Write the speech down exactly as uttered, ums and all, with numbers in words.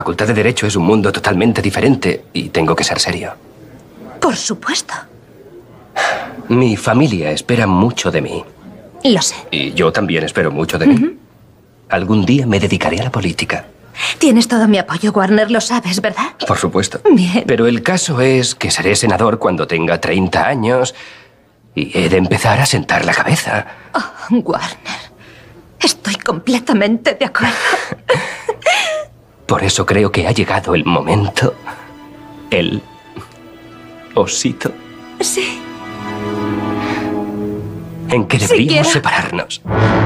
La Facultad de Derecho es un mundo totalmente diferente y tengo que ser serio. Por supuesto. Mi familia espera mucho de mí. Lo sé. Y yo también espero mucho de mí. Algún día me dedicaré a la política. Tienes todo mi apoyo, Warner, lo sabes, ¿verdad? Por supuesto. Bien. Pero el caso es que seré senador cuando tenga treinta años y he de empezar a sentar la cabeza. Oh, Warner, estoy completamente de acuerdo. Por eso creo que ha llegado el momento. El osito. Sí. En que Si deberíamos quiero. separarnos.